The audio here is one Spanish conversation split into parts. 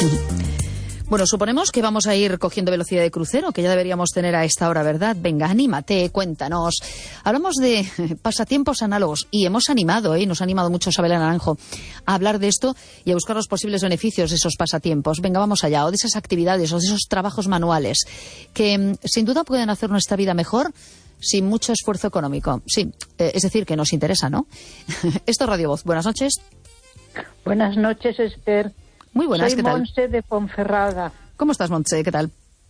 Bueno, suponemos que vamos a ir cogiendo velocidad de crucero, que ya deberíamos tener a esta hora, ¿verdad? Venga, anímate, cuéntanos. Hablamos de pasatiempos análogos y hemos animado, nos ha animado mucho Sabela Naranjo a hablar de esto y a buscar los posibles beneficios de esos pasatiempos. Venga, vamos allá, o de esas actividades, o de esos trabajos manuales que sin duda pueden hacer nuestra vida mejor sin mucho esfuerzo económico. Sí, es decir, que nos interesa, ¿no? Esto es Radio Voz. Buenas noches. Buenas noches, Esther. Muy buenas, Soy ¿qué tal? Montse de Ponferrada. ¿Cómo estás, Montse? ¿Qué tal?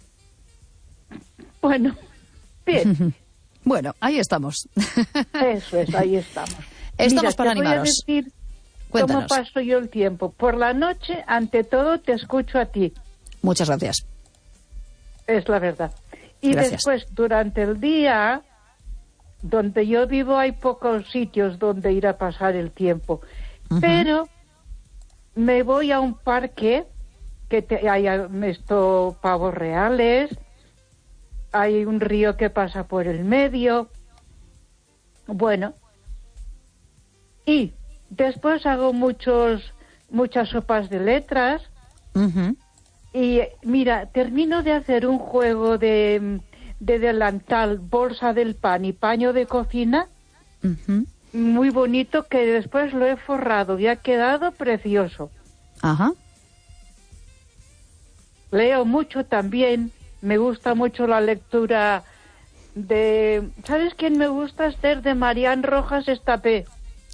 Bueno, bien. Bueno, ahí estamos. Eso es, ahí estamos. Estamos Mira, para te voy animaros. a decir Cuéntanos. cómo paso yo el tiempo. Por la noche, ante todo, te escucho a ti. Muchas gracias. Es la verdad. Y Gracias. después, durante el día, donde yo vivo hay pocos sitios donde ir a pasar el tiempo. Pero me voy a un parque que hay pavos reales, hay un río que pasa por el medio. Bueno, y después hago muchas sopas de letras. Y mira, termino de hacer un juego de delantal, bolsa del pan y paño de cocina, muy bonito, que después lo he forrado y ha quedado precioso. Ajá. Leo mucho también, me gusta mucho la lectura de... ¿Sabes quién me gusta, Esther? De Marián Rojas Estapé.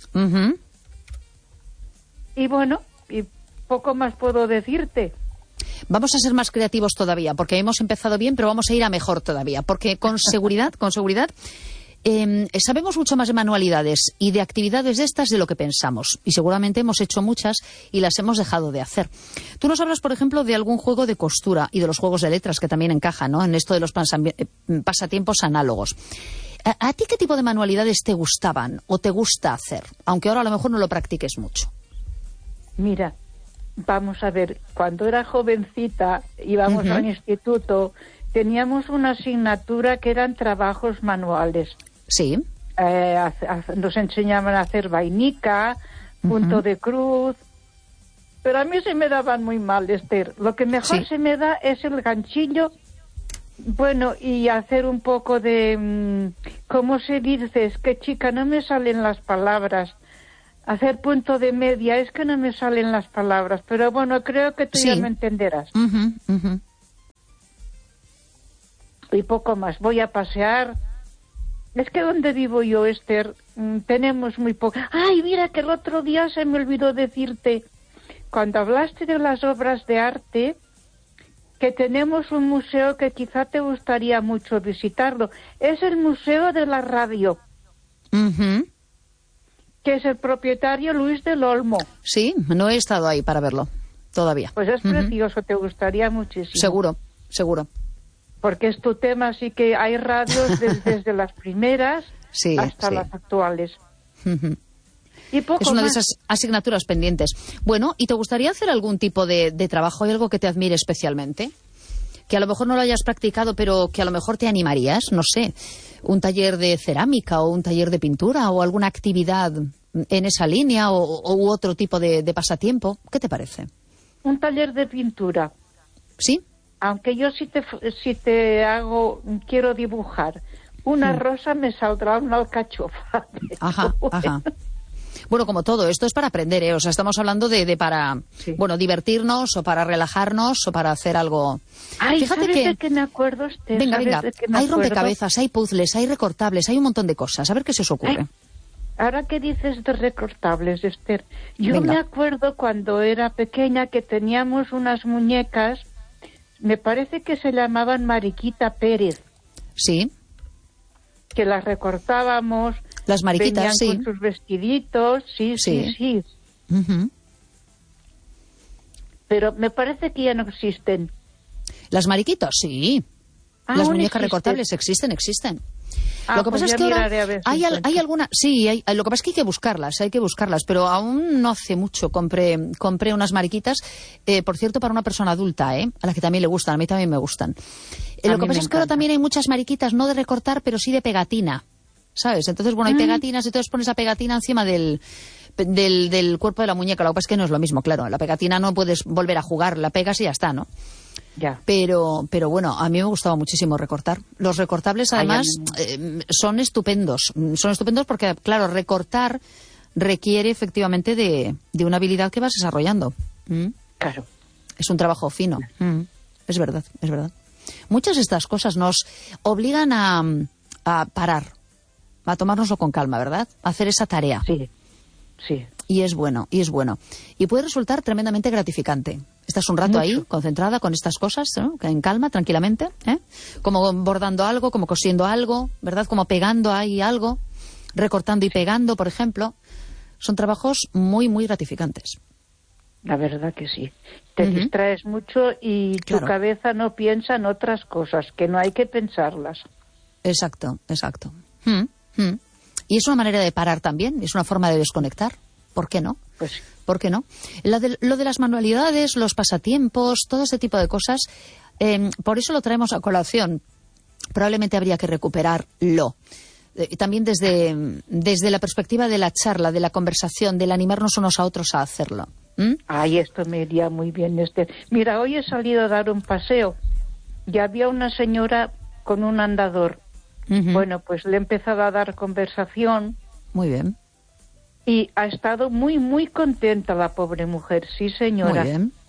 Y bueno, y poco más puedo decirte. Vamos a ser más creativos todavía, porque hemos empezado bien, pero vamos a ir a mejor todavía, porque con seguridad, sabemos mucho más de manualidades y de actividades de estas de lo que pensamos, y seguramente hemos hecho muchas y las hemos dejado de hacer. Tú nos hablas, por ejemplo, de algún juego de costura y de los juegos de letras, que también encajan, ¿no?, en esto de los pasatiempos análogos. ¿A ti qué tipo de manualidades te gustaban o te gusta hacer? Aunque ahora a lo mejor no lo practiques mucho. Mira, vamos a ver, cuando era jovencita, íbamos al instituto, teníamos una asignatura que eran trabajos manuales. Sí. Nos enseñaban a hacer vainica, punto de cruz, pero a mí se me daban muy mal, Esther. Lo que mejor se me da es el ganchillo, bueno, y hacer un poco de, ¿cómo se dice? Es que, chica, no me salen las palabras. Hacer punto de media, es que no me salen las palabras, pero bueno, creo que tú ya me entenderás. Y poco más, voy a pasear. Es que donde vivo yo, Esther, tenemos muy poco. Ay, mira que el otro día se me olvidó decirte, cuando hablaste de las obras de arte, que tenemos un museo que quizá te gustaría mucho visitarlo. Es el Museo de la Radio. Que es el propietario Luis del Olmo. Sí, no he estado ahí para verlo todavía. Pues es precioso, te gustaría muchísimo. Seguro. Porque es tu tema, así que hay radios desde las primeras hasta las actuales. Y poco es una más. de esas asignaturas pendientes. Bueno, ¿y te gustaría hacer algún tipo de trabajo? ¿Hay algo que te admire especialmente? Que a lo mejor no lo hayas practicado, pero que a lo mejor te animarías, no sé, un taller de cerámica o un taller de pintura o alguna actividad en esa línea u otro tipo de pasatiempo. ¿Qué te parece? Un taller de pintura. ¿Sí? Aunque yo si te hago, quiero dibujar una rosa, me saldrá una alcachofa. Ajá. Bueno, como todo, esto es para aprender, ¿eh? O sea, estamos hablando de para, divertirnos o para relajarnos o para hacer algo. Ay, fíjate ¿sabes de qué me acuerdo, Esther? Venga, hay rompecabezas, hay puzzles, hay recortables, hay un montón de cosas. A ver qué se os ocurre. Ahora que dices de recortables, Esther, yo me acuerdo cuando era pequeña que teníamos unas muñecas, me parece que se llamaban Mariquita Pérez. Sí. Que las recortábamos. Las mariquitas, venían con sus vestiditos, sí. Pero me parece que ya no existen. Las mariquitas, sí. Las muñecas recortables existen. Lo que pasa es que ahora hay alguna, lo que pasa es que hay que buscarlas, pero aún no hace mucho compré unas mariquitas, por cierto, para una persona adulta, a la que también le gustan, a mí también me gustan. Lo que pasa es que ahora también hay muchas mariquitas, no de recortar, pero sí de pegatina, ¿sabes? Entonces, bueno, hay pegatinas, entonces pones la pegatina encima del del cuerpo de la muñeca. Lo que pasa es que no es lo mismo, claro. La pegatina no puedes volver a jugar, la pegas y ya está, ¿no? Ya. Pero bueno, a mí me gustaba muchísimo recortar. Los recortables, además, son estupendos. Son estupendos porque, claro, recortar requiere efectivamente de una habilidad que vas desarrollando. Claro. Es un trabajo fino. Es verdad, es verdad. Muchas de estas cosas nos obligan a parar, a tomárnoslo con calma, ¿verdad? A hacer esa tarea. Sí, sí. Y es bueno, y es bueno. Y puede resultar tremendamente gratificante. Estás un rato Mucho. ahí, concentrada con estas cosas, ¿no? En calma, tranquilamente, ¿eh? Como bordando algo, como cosiendo algo, ¿verdad? Como pegando ahí algo, recortando y pegando, por ejemplo. Son trabajos muy, muy gratificantes. La verdad que sí. Te distraes mucho y Claro. tu cabeza no piensa en otras cosas, que no hay que pensarlas. Exacto, exacto. Y es una manera de parar también, es una forma de desconectar. ¿Por qué no? Pues ¿Por qué no? Lo de las manualidades, los pasatiempos, todo este tipo de cosas, por eso lo traemos a colación. Probablemente habría que recuperarlo. También desde la perspectiva de la charla, de la conversación, del animarnos unos a otros a hacerlo. ay, esto me iría muy bien. Mira, hoy he salido a dar un paseo y había una señora con un andador. Bueno, pues le he empezado a dar conversación. Muy bien. Y ha estado muy, muy contenta la pobre mujer, sí señora. Muy bien.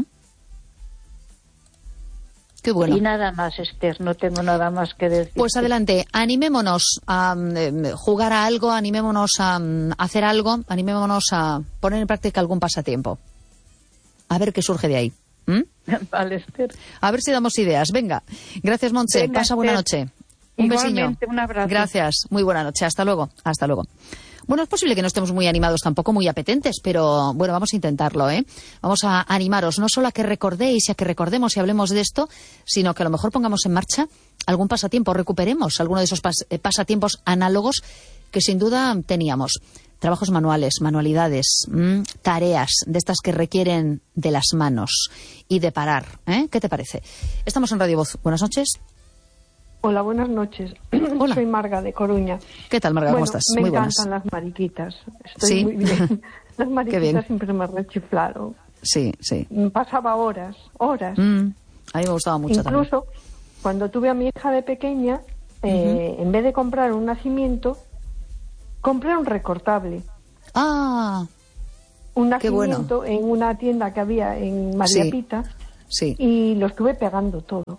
Qué bueno. Y nada más, Esther, no tengo nada más que decir. Pues adelante, animémonos a jugar a algo, animémonos a hacer algo, animémonos a poner en práctica algún pasatiempo. A ver qué surge de ahí. Vale, Esther. A ver si damos ideas. Venga. Gracias, Montse. Venga, Pasa buena Esther. noche. Un besiño. Igualmente, un abrazo. Gracias. Muy buena noche. Hasta luego. Hasta luego. Bueno, es posible que no estemos muy animados, tampoco muy apetentes, pero bueno, vamos a intentarlo, ¿eh? Vamos a animaros, no solo a que recordéis y a que recordemos y hablemos de esto, sino que a lo mejor pongamos en marcha algún pasatiempo, recuperemos alguno de esos pasatiempos análogos que sin duda teníamos. Trabajos manuales, manualidades, tareas de estas que requieren de las manos y de parar, ¿eh? ¿Qué te parece? Estamos en Radio Voz. Buenas noches. Hola, buenas noches. Hola. Soy Marga de Coruña. ¿Qué tal, Marga? ¿Cómo Bueno, estás? me Muy buenas. encantan las mariquitas. Estoy ¿Sí? muy bien. Las bien. mariquitas siempre me rechiflaron. Sí, sí. Pasaba horas. A mí me gustaba mucho también. Incluso cuando tuve a mi hija de pequeña, en vez de comprar un nacimiento, compré un recortable. Ah, Un qué bueno. nacimiento en una tienda que había en María Sí. Pita sí. y lo estuve pegando todo.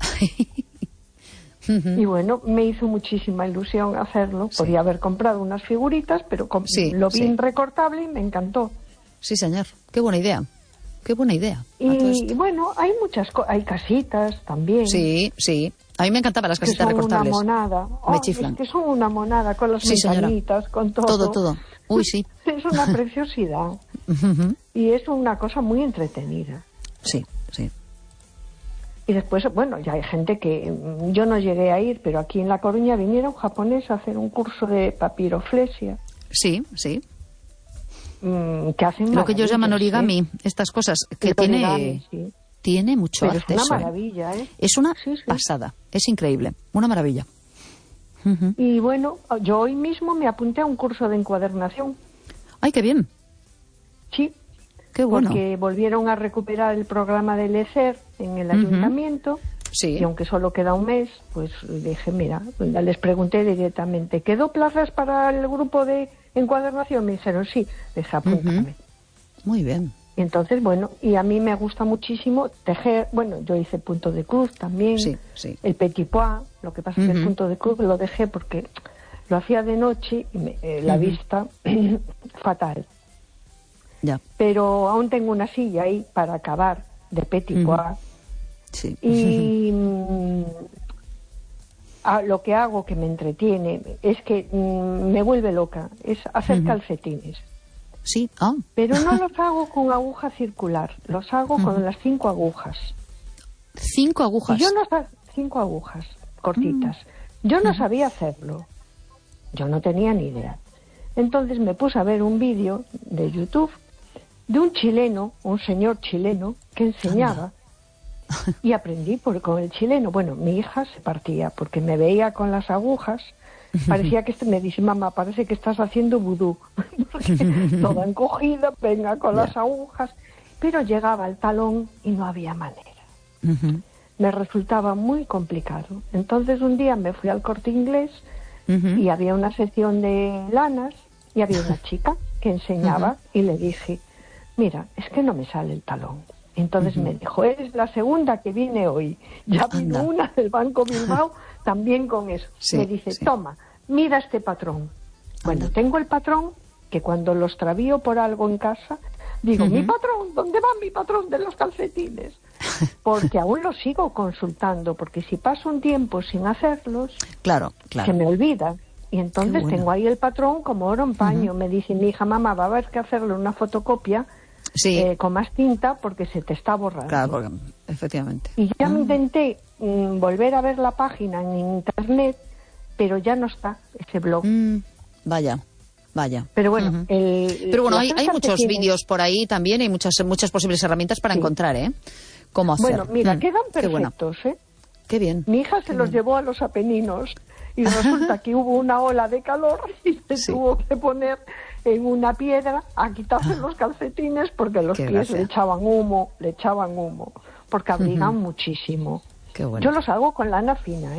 Y bueno, me hizo muchísima ilusión hacerlo. Sí. Podía haber comprado unas figuritas, pero Sí, lo vi sí. en recortable y me encantó. Sí, señor. Qué buena idea. Qué buena idea. A todo Y esto. bueno, hay muchas cosas. Hay casitas también. Sí, sí. A mí me encantaban las Que casitas son recortables. una monada. Me Oh, chiflan. Es que son una monada con las Sí, señora. ventanitas, con todo. Todo. Uy, sí. Es una preciosidad. Y es una cosa muy entretenida. Sí, sí. Y después, bueno, ya hay gente que yo no llegué a ir, pero aquí en La Coruña viniera un japonés a hacer un curso de papiroflexia. Sí, sí. Que hacen Lo que ellos llaman maravillas, origami, estas cosas, que El origami, sí. tiene mucho Pero es arte una eso, ¿eh? maravilla, ¿eh? Es una Sí, sí. pasada. Es increíble. Una maravilla. Y bueno, yo hoy mismo me apunté a un curso de encuadernación. Ay, qué bien. Sí, Qué bueno. porque volvieron a recuperar el programa del ECER en el ayuntamiento. Sí. Y aunque solo queda un mes, pues dije, mira, les pregunté directamente, ¿quedó plazas para el grupo de encuadernación? Me dijeron, sí. Dije, apúntame. Muy bien. Y entonces, bueno, y a mí me gusta muchísimo tejer. Bueno, yo hice punto de cruz también. Sí, sí. El petit pois. Lo que pasa es que el punto de cruz lo dejé porque lo hacía de noche y la vista fatal. Ya. Pero aún tengo una silla ahí para acabar de petit pois. Sí. Y lo que hago que me entretiene es que me vuelve loca, es hacer calcetines. Sí. Ah. Pero no los hago con aguja circular, los hago con las 5 agujas. 5 agujas. Y yo no 5 agujas cortitas. Yo no sabía hacerlo. Yo no tenía ni idea. Entonces me puse a ver un vídeo de YouTube de un chileno, un señor chileno, que enseñaba. Y aprendí con el chileno. Bueno, mi hija se partía porque me veía con las agujas Parecía que me dice, mamá, parece que estás haciendo vudú. Porque toda encogida, venga con las agujas. Pero llegaba al talón y no había manera. Me resultaba muy complicado. Entonces un día me fui al Corte Inglés y había una sección de lanas y había una chica que enseñaba y le dije, mira, es que no me sale el talón. Entonces me dijo, eres la segunda que viene hoy. Ya vino una del Banco Bilbao también con eso. Me dice, toma, mira este patrón. Bueno, tengo el patrón que cuando lo extravío por algo en casa, digo, mi patrón, ¿dónde va mi patrón de los calcetines? Porque aún lo sigo consultando, porque si paso un tiempo sin hacerlos, claro. se me olvida. Y entonces tengo ahí el patrón como oro en paño. Me dice mi hija, mamá, va a haber que hacerle una fotocopia con más tinta porque se te está borrando. Claro, porque, efectivamente. Y ya me intenté volver a ver la página en internet, pero ya no está ese blog. Vaya. Pero bueno, pero bueno, hay muchos vídeos por ahí también, hay muchas posibles herramientas para encontrar, cómo hacer. Bueno, mira, quedan perfectos, Qué bien. Mi hija se los llevó a los Apeninos y resulta que hubo una ola de calor y se tuvo que poner en una piedra a quitarse los calcetines porque los pies le echaban humo, porque abrigan muchísimo. Qué bueno. Yo los hago con lana fina,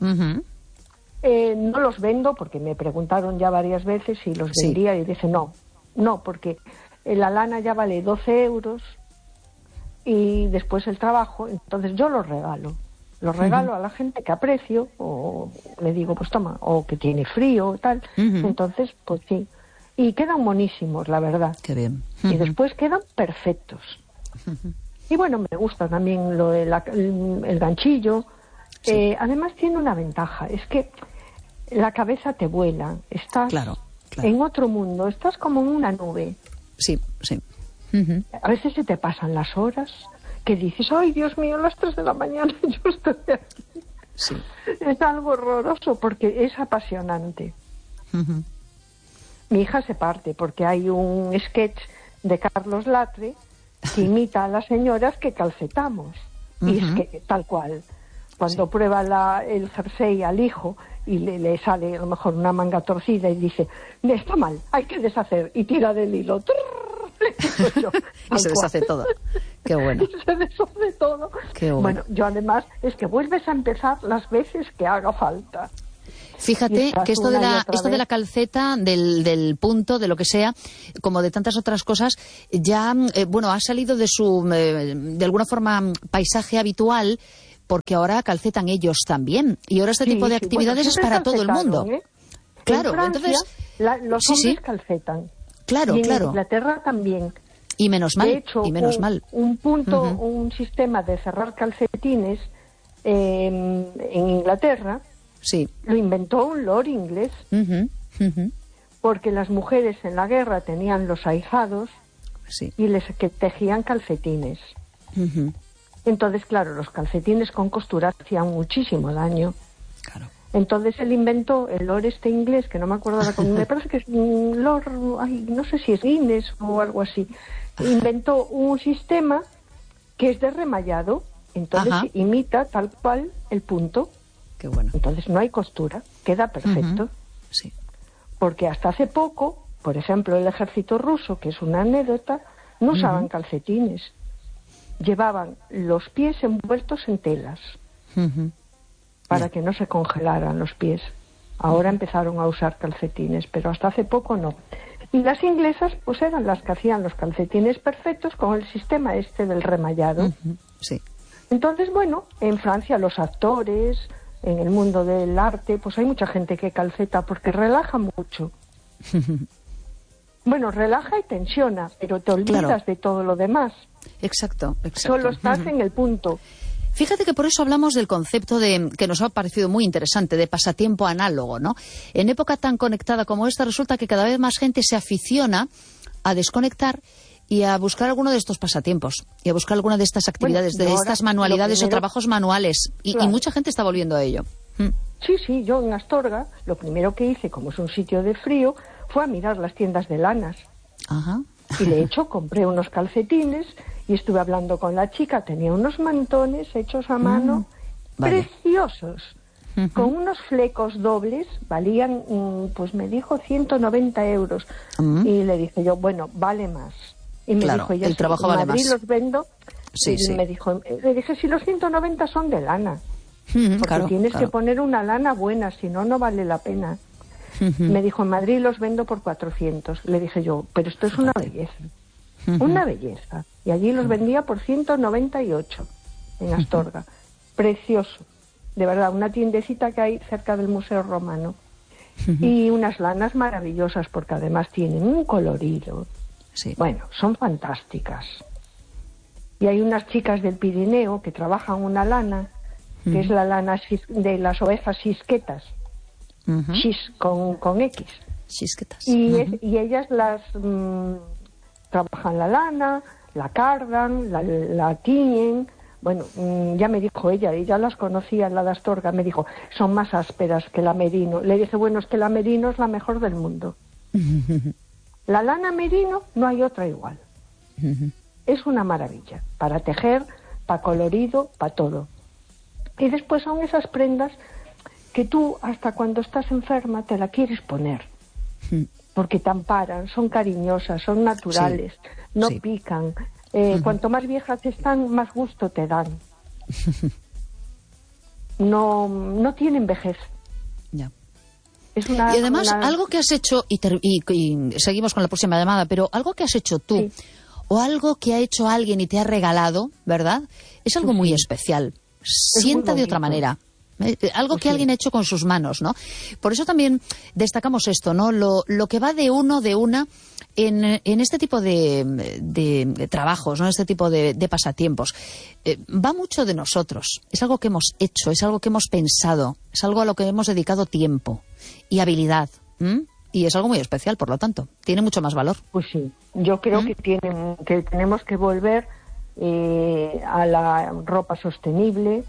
no los vendo porque me preguntaron ya varias veces si los vendía y dije no, porque la lana ya vale 12 euros y después el trabajo, entonces yo los regalo. Los regalo a la gente que aprecio, o le digo, pues toma, o que tiene frío o tal. Entonces, pues sí. Y quedan monísimos, la verdad. Qué bien. Y después quedan perfectos. Y bueno, me gusta también lo de el ganchillo. Además tiene una ventaja, es que la cabeza te vuela. Estás en otro mundo, estás como en una nube. Sí. A veces se te pasan las horas, que dices, ay, Dios mío, las 3 de la mañana yo estoy aquí. Sí. Es algo horroroso porque es apasionante. Mi hija se parte porque hay un sketch de Carlos Latre que imita a las señoras que calcetamos. Y es que, tal cual, cuando prueba el jersey al hijo y le sale a lo mejor una manga torcida y dice, está mal, hay que deshacer, y tira del hilo. Y se deshace todo. Qué bueno. Se deshace todo. Qué bueno, yo además es que vuelves a empezar las veces que haga falta. Fíjate que esto de la calceta, del punto, de lo que sea, como de tantas otras cosas, ya ha salido de su, de alguna forma, paisaje habitual, porque ahora calcetan ellos también. Y ahora este tipo de actividades es para todo el mundo. Claro, en Francia, entonces los hombres calcetan. Claro, y en Inglaterra también. Y menos mal. De hecho, un sistema de cerrar calcetines en Inglaterra lo inventó un lord inglés. Porque las mujeres en la guerra tenían los ahijados y les tejían calcetines. Entonces, claro, los calcetines con costura hacían muchísimo daño. Claro. Entonces él inventó el lord inglés, que no me acuerdo me parece que es un lord, no sé si es Guinness o algo así. Inventó un sistema que es de remallado, entonces imita tal cual el punto. Qué bueno. Entonces no hay costura, queda perfecto. Sí. Porque hasta hace poco, por ejemplo, el ejército ruso, que es una anécdota, no usaban calcetines. Llevaban los pies envueltos en telas. Para que no se congelaran los pies. Ahora empezaron a usar calcetines, pero hasta hace poco no. Y las inglesas pues eran las que hacían los calcetines perfectos con el sistema del remallado. Sí. Entonces, bueno, en Francia los actores, en el mundo del arte, pues hay mucha gente que calceta porque relaja mucho. Bueno, relaja y tensiona, pero te olvidas de todo lo demás. Exacto. Solo estás en el punto. Fíjate que por eso hablamos del concepto que nos ha parecido muy interesante, de pasatiempo análogo, ¿no? En época tan conectada como esta, resulta que cada vez más gente se aficiona a desconectar y a buscar alguno de estos pasatiempos, y a buscar alguna de estas actividades, de estas manualidades o trabajos manuales, y mucha gente está volviendo a ello. Sí, yo en Astorga, lo primero que hice, como es un sitio de frío, fue a mirar las tiendas de lanas. Y de hecho compré unos calcetines y estuve hablando con la chica, tenía unos mantones hechos a mano, preciosos. con unos flecos dobles, valían, pues me dijo 190 euros. Y le dije yo, bueno, vale más. Y me dijo, ya el trabajo vale más. En Madrid los vendo. Sí, y sí. le dije, si los 190 son de lana. Porque tienes que poner una lana buena, si no, no vale la pena. Me dijo, en Madrid los vendo por 400. Le dije yo, pero esto es una belleza. Una belleza. Y allí los vendía por 198 en Astorga. Precioso. De verdad, una tiendecita que hay cerca del Museo Romano. Y unas lanas maravillosas, porque además tienen un colorido. Sí. Bueno, son fantásticas. Y hay unas chicas del Pirineo que trabajan una lana, que es la lana de las ovejas xisquetas. Xis con X. Xisquetas. Y ellas las trabajan la lana, la cardan, la tiñen. Bueno, ya me dijo ella las conocía, la de Astorga, me dijo, son más ásperas que la merino. Le dije, bueno, es que la merino es la mejor del mundo. La lana merino no hay otra igual. Es una maravilla, para tejer, para colorido, para todo. Y después son esas prendas que tú, hasta cuando estás enferma, te la quieres poner. Porque te amparan, son cariñosas, son naturales, no pican. Cuanto más viejas están, más gusto te dan. No tienen vejez. Ya. Es y además, algo que has hecho, y seguimos con la próxima llamada, pero algo que has hecho tú, o algo que ha hecho alguien y te ha regalado, ¿verdad? Es algo muy especial. Sienta de otra manera. Algo que alguien ha hecho con sus manos, ¿no? Por eso también destacamos esto, ¿no? Lo que va de uno, de una, en este tipo de trabajos, ¿no? Este tipo de pasatiempos. Va mucho de nosotros. Es algo que hemos hecho, es algo que hemos pensado, es algo a lo que hemos dedicado tiempo y habilidad. Y es algo muy especial, por lo tanto. Tiene mucho más valor. Pues sí. Yo creo que tenemos que volver a la ropa sostenible,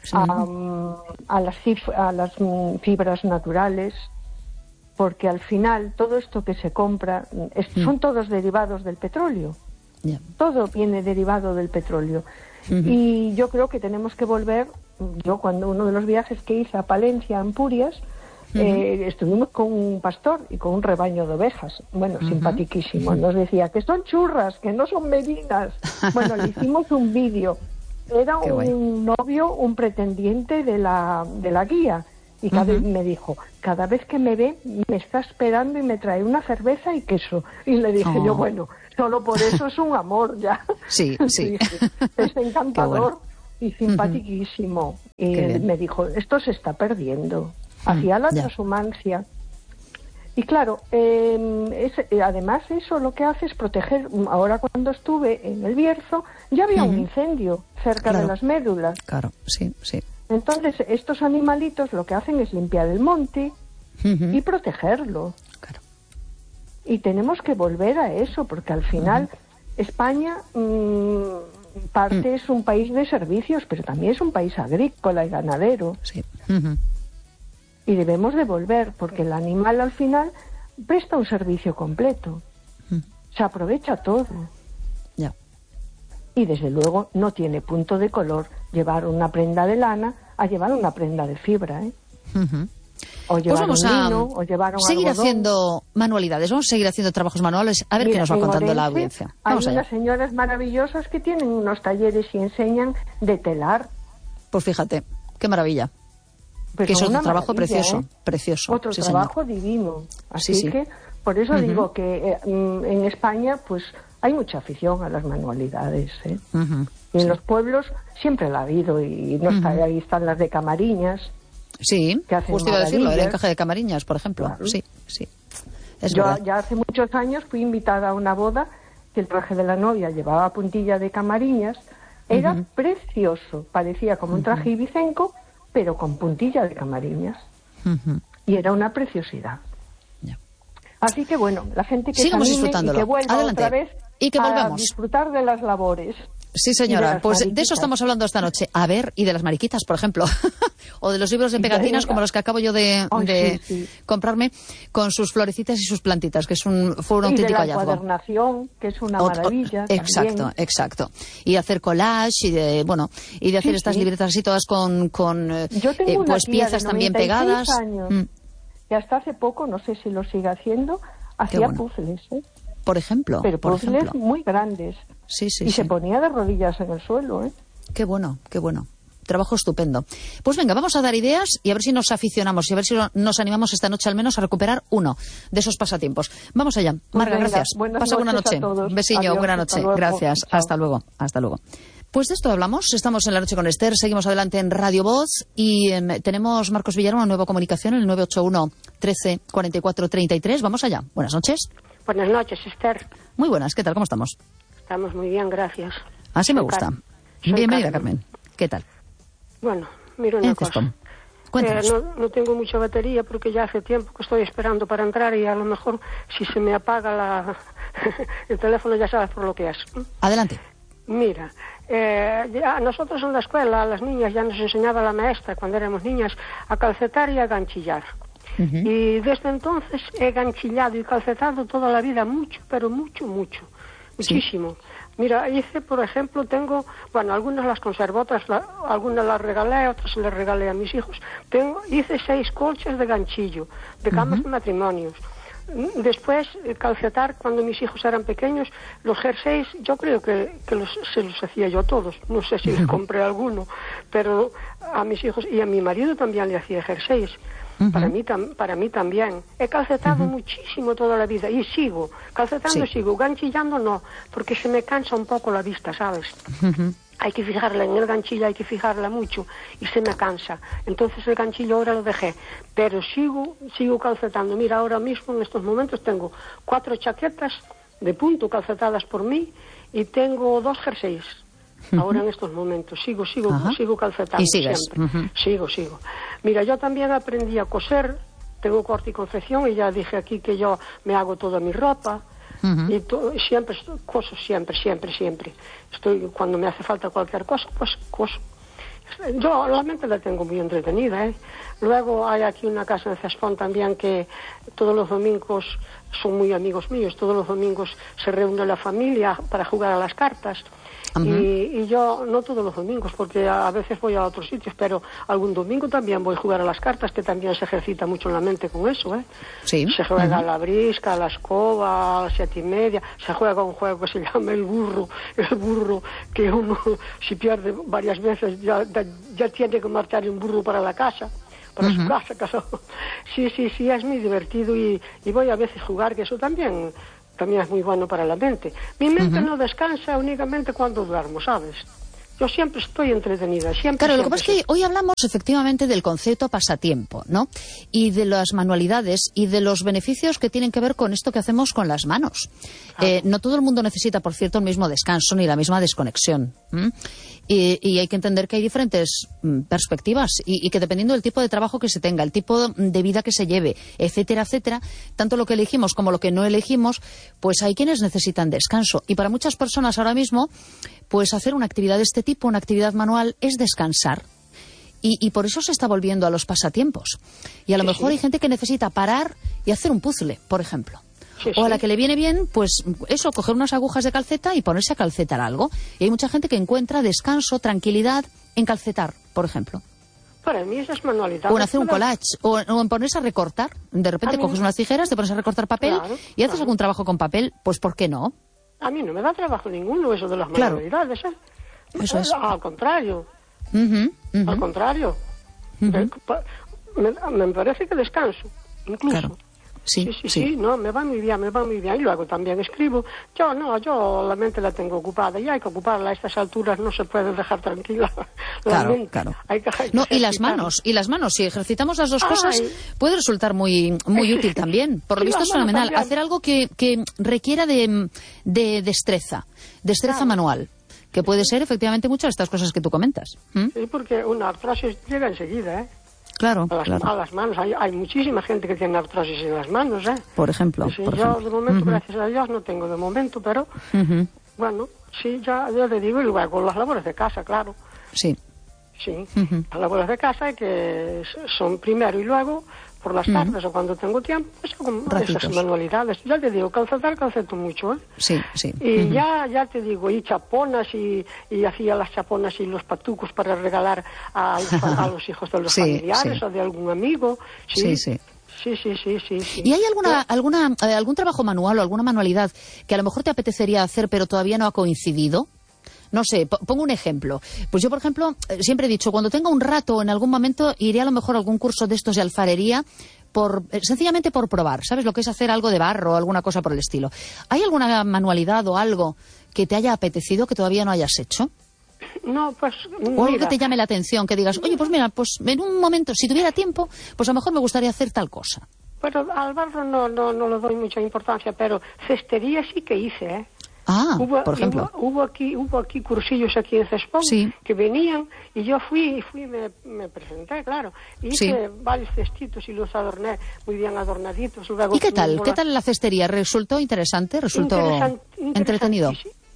a las fibras naturales, porque al final todo esto que se compra son todos derivados del petróleo. Todo viene derivado del petróleo. Y yo creo que tenemos que volver. Yo, cuando uno de los viajes que hice a Palencia, a Empurias, estuvimos con un pastor y con un rebaño de ovejas. Bueno, simpaticísimo. Nos decía que son churras, que no son merinas. Bueno, le hicimos un vídeo. Era un novio, un pretendiente de la guía. Y me dijo, cada vez que me ve, me está esperando y me trae una cerveza y queso. Y le dije yo, bueno, solo por eso es un amor ya. Sí. Es encantador y simpaticísimo. Y me dijo, esto se está perdiendo. Hacía la transhumancia. Y claro, además eso lo que hace es proteger. Ahora, cuando estuve en el Bierzo, ya había un incendio cerca de las médulas. Claro, sí. Entonces, estos animalitos lo que hacen es limpiar el monte y protegerlo. Claro. Y tenemos que volver a eso, porque al final España parte es un país de servicios, pero también es un país agrícola y ganadero. Sí. Y debemos de volver, porque el animal al final presta un servicio completo. Se aprovecha todo. Ya. Y desde luego no tiene punto de color llevar una prenda de lana a llevar una prenda de fibra, O llevar pues vamos un lino, o llevar un seguir algodón. haciendo manualidades, vamos a seguir haciendo trabajos manuales, a ver qué nos va contando la audiencia. Vamos hay allá. unas señoras maravillosas que tienen unos talleres y enseñan de telar. Pues fíjate, qué maravilla. Pues que es otro trabajo precioso. Sí, Otro trabajo divino. Así que, por eso digo que en España, pues, hay mucha afición a las manualidades, Y en los pueblos siempre la ha habido, y no está, ahí están las de Camariñas. Sí, justo iba a decirlo, el encaje de Camariñas, por ejemplo. Claro. Sí. Yo ya hace muchos años fui invitada a una boda que el traje de la novia llevaba puntilla de Camariñas. Era precioso, parecía como un traje ibicenco, pero con puntilla de Camariñas. Y era una preciosidad. Así que bueno, la gente que sigamos se anime y que vuelva Adelante. otra vez y que volvamos a disfrutar de las labores. Sí, señora. Pues de eso estamos hablando esta noche. A ver, y de las mariquitas, por ejemplo. O de los libros de pegatinas, como los que acabo yo de comprarme, con sus florecitas y sus plantitas, que fue un auténtico hallazgo. Y de la encuadernación, que es una maravilla. Exacto. Y hacer collage, y de hacer estas libretas así todas con yo tengo una tía piezas de también pegadas. Años, que hasta hace poco, no sé si lo sigue haciendo, hacía puzzles, ¿eh? Por ejemplo. Pero puzzles muy grandes. Sí. Se ponía de rodillas en el suelo, ¿eh? Qué bueno. Trabajo estupendo. Pues venga, vamos a dar ideas y a ver si nos aficionamos y a ver si nos animamos esta noche al menos a recuperar uno de esos pasatiempos. Vamos allá. Marga, gracias. Pasa buena noche. Un besiño, buena noche. Gracias. Chao. Hasta luego. Pues de esto hablamos. Estamos en La Noche con Esther. Seguimos adelante en Radio Voz y tenemos Marcos Villar, una nueva comunicación en el 981 13 44 33. Vamos allá. Buenas noches. Buenas noches, Esther. Muy buenas. ¿Qué tal? ¿Cómo estamos? Estamos muy bien, gracias. Así me gusta. Bienvenida, Carmen. ¿Qué tal? Bueno, mira una cosa. Cuéntanos. No tengo mucha batería porque ya hace tiempo que estoy esperando para entrar y a lo mejor si se me apaga el teléfono ya sabes por lo que es. Adelante. Mira, ya nosotros en la escuela, a las niñas ya nos enseñaba la maestra cuando éramos niñas a calcetar y a ganchillar. Y desde entonces he ganchillado y calcetado toda la vida mucho, pero muchísimo. Sí. Mira, hice, por ejemplo, algunas las conservo, algunas las regalé, otras les regalé a mis hijos. Hice 6 colchas de ganchillo, de camas de matrimonios. Después, calcetar, cuando mis hijos eran pequeños, los jerseys, yo creo que se los hacía yo todos. No sé si les compré alguno, pero a mis hijos y a mi marido también le hacía jerseys. Para mí también. He calcetado muchísimo toda la vida y sigo calcetando, sigo ganchillando, no, porque se me cansa un poco la vista, ¿sabes? Hay que fijarla en el ganchillo, hay que fijarla mucho y se me cansa. Entonces el ganchillo ahora lo dejé, pero sigo calcetando. Mira, ahora mismo en estos momentos tengo 4 chaquetas de punto calcetadas por mí y tengo 2 jerseys. Ahora en estos momentos sigo calcetando. ¿Y sigues? Sigo. Mira, yo también aprendí a coser, tengo corte y confección y ya dije aquí que yo me hago toda mi ropa y siempre coso, siempre. Cuando me hace falta cualquier cosa, pues coso. Yo la mente la tengo muy entretenida, ¿eh? Luego hay aquí una casa en Cespón también que todos los domingos son muy amigos míos, todos los domingos se reúne la familia para jugar a las cartas. Y yo, no todos los domingos, porque a veces voy a otros sitios, pero algún domingo también voy a jugar a las cartas, que también se ejercita mucho la mente con eso, ¿eh? Sí. Se juega a la brisca, a la escoba, a las 7:30, se juega un juego que se llama el burro, que uno, si pierde varias veces, ya tiene que marchar un burro para la casa. Para su casa. Sí, es muy divertido y voy a veces jugar, que eso también es muy bueno para la mente. Mi mente no descansa únicamente cuando duermo, ¿sabes? Yo siempre estoy entretenida, Claro, lo que pasa es que hoy hablamos efectivamente del concepto pasatiempo, ¿no? Y de las manualidades y de los beneficios que tienen que ver con esto que hacemos con las manos. Claro. No todo el mundo necesita, por cierto, el mismo descanso ni la misma desconexión. Y hay que entender que hay diferentes perspectivas y que dependiendo del tipo de trabajo que se tenga, el tipo de vida que se lleve, etcétera, tanto lo que elegimos como lo que no elegimos, pues hay quienes necesitan descanso. Y para muchas personas ahora mismo, pues hacer una actividad de este tipo, una actividad manual, es descansar. Y por eso se está volviendo a los pasatiempos. Y a lo mejor hay gente que necesita parar y hacer un puzzle, por ejemplo. O a la que le viene bien, pues eso, coger unas agujas de calceta y ponerse a calcetar algo. Y hay mucha gente que encuentra descanso, tranquilidad en calcetar, por ejemplo. Para mí esas manualidades. O en hacer un collage, o en ponerse a recortar. De repente coges unas tijeras, te pones a recortar papel y haces algún trabajo con papel, pues ¿por qué no? A mí no me da trabajo ninguno eso de las manualidades, ¿eh? Eso es. Al contrario. Al contrario. Me parece que descanso, incluso. Claro. Sí, no, me va muy bien. Y luego también escribo. Yo la mente la tengo ocupada y hay que ocuparla. A estas alturas no se puede dejar tranquila la mente. Claro. Hay que y las manos, si ejercitamos las dos cosas, puede resultar muy útil también. Por lo visto es fenomenal. También. Hacer algo que requiera de destreza manual. Que puede ser efectivamente muchas de estas cosas que tú comentas. Sí, porque una artrosis llega enseguida, ¿eh? Claro, a las manos. Hay muchísima gente que tiene artrosis en las manos, ¿eh? Por ejemplo. Sí, yo de momento, gracias a Dios, no tengo de momento, pero Bueno, sí, ya te digo, y luego las labores de casa, claro. Sí. Sí, las labores de casa que son primero y luego por las tardes o cuando tengo tiempo, pues hago esas manualidades. Ya te digo, calceto mucho, ¿eh? Sí, sí. Y ya te digo, y chaponas, y hacía las chaponas y los patucos para regalar a los hijos de los familiares o de algún amigo. Sí. Sí. ¿Y hay algún trabajo manual o alguna manualidad que a lo mejor te apetecería hacer pero todavía no ha coincidido? No sé, pongo un ejemplo. Pues yo, por ejemplo, siempre he dicho, cuando tenga un rato en algún momento, iré a lo mejor a algún curso de estos de alfarería, sencillamente por probar, ¿sabes? Lo que es hacer algo de barro o alguna cosa por el estilo. ¿Hay alguna manualidad o algo que te haya apetecido que todavía no hayas hecho? No, pues o algo que te llame la atención, que digas, oye, pues mira, pues en un momento, si tuviera tiempo, pues a lo mejor me gustaría hacer tal cosa. Bueno, al barro no le doy mucha importancia, pero cestería sí que hice, ¿eh? Por ejemplo. Hubo aquí cursillos aquí en Cespón que venían y yo fui y me presenté, claro. Y hice varios cestitos y los adorné muy bien adornaditos. Luego, ¿y qué tal? ¿Qué tal la cestería? ¿Resultó interesante? ¿Resultó entretenido?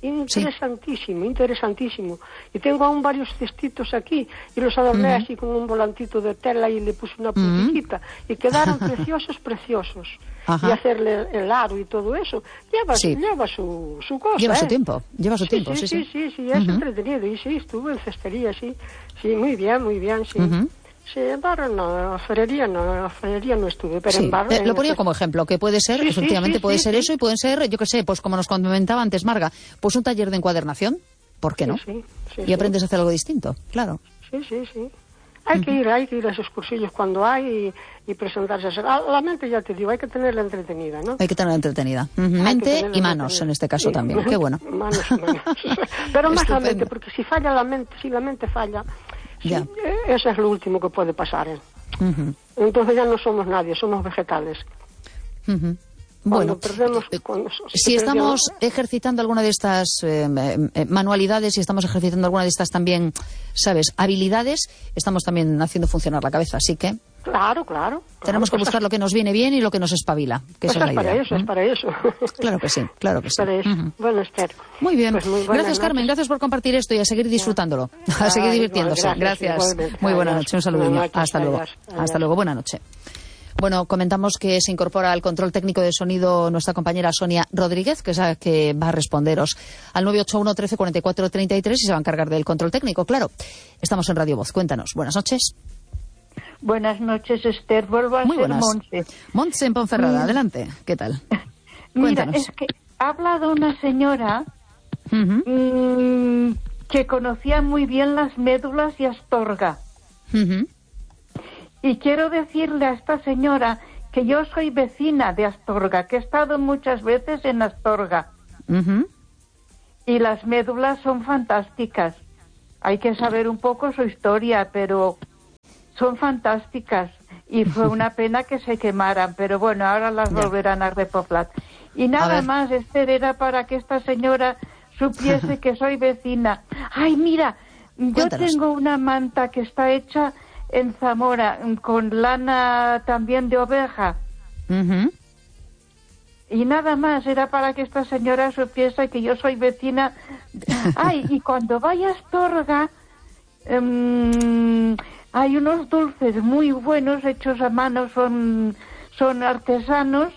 Interesantísimo. Y tengo aún varios cestitos aquí y los adorné así con un volantito de tela y le puse una puntillita y quedaron preciosos. Y hacerle el aro y todo eso lleva su cosa. Lleva su tiempo, sí, es entretenido. Y sí, estuve en cestería, sí, muy bien, sí. Sí, en barro no, alfarería no estuve, pero en barro... Lo ponía como ejemplo, que puede ser, efectivamente puede ser eso, y pueden ser, yo qué sé, pues como nos comentaba antes Marga, pues un taller de encuadernación, ¿por qué no? Y aprendes a hacer algo distinto, claro. Sí. Hay que ir a esos cursillos cuando hay y presentarse. La mente, ya te digo, hay que tenerla entretenida, ¿no? Hay que tenerla entretenida. Mente y manos, en este caso también. Qué bueno. Manos. Pero más la mente, porque si la mente falla, eso es lo último que puede pasar, ¿eh? Entonces ya no somos nadie, somos vegetales. Bueno, si estamos ejercitando alguna de estas manualidades, si estamos ejercitando alguna de estas también, ¿sabes?, habilidades, estamos también haciendo funcionar la cabeza, así que... Claro. Tenemos que buscar lo que nos viene bien y lo que nos espabila, que esa es la idea. Es para eso. Claro que sí. Para eso. Bueno, Esther. Muy bien. Pues gracias, Carmen. Gracias por compartir esto y a seguir disfrutándolo. A seguir divirtiéndose. Gracias. Muy buena noche. Un saludo. Hasta luego. Hasta luego. Buena noche. Bueno, comentamos que se incorpora al control técnico de sonido nuestra compañera Sonia Rodríguez, que es la que va a responderos al 981 13 44 33 y se va a encargar del control técnico, claro. Estamos en Radio Voz. Cuéntanos. Buenas noches. Buenas noches, Esther. Vuelvo a ser Montse. Montse en Ponferrada. Adelante. ¿Qué tal? Mira, es que ha hablado una señora que conocía muy bien las médulas y Astorga. Y quiero decirle a esta señora que yo soy vecina de Astorga, que he estado muchas veces en Astorga. Y las médulas son fantásticas. Hay que saber un poco su historia, pero son fantásticas. Y fue una pena que se quemaran, pero bueno, ahora las volverán a repoblar. Y nada más, Esther, era para que esta señora supiese que soy vecina. Ay, mira, yo tengo una manta que está hecha en Zamora, con lana también de oveja. Y nada más, era para que esta señora supiese que yo soy vecina. Ay, y cuando vaya a Astorga, hay unos dulces muy buenos, hechos a mano, son artesanos,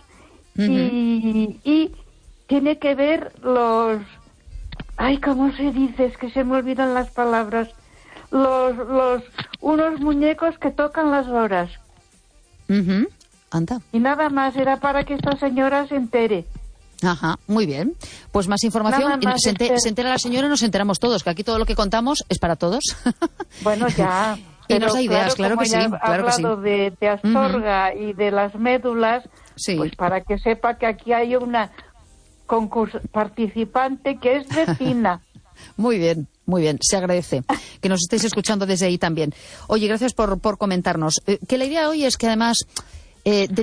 y tiene que ver los... Ay, ¿cómo se dice? Es que se me olvidan las palabras. Unos muñecos que tocan las horas. Anda. Y nada más, era para que esta señora se entere. Ajá, muy bien. Pues más información. Más, se entera la señora y nos enteramos todos, que aquí todo lo que contamos es para todos. Bueno, ya. Y nos da ideas, claro que sí. Claro que sí. De Astorga y de las médulas, pues para que sepa que aquí hay una participante que es vecina. Muy bien, se agradece que nos estéis escuchando desde ahí también. Oye, gracias por comentarnos. Que la idea hoy es que además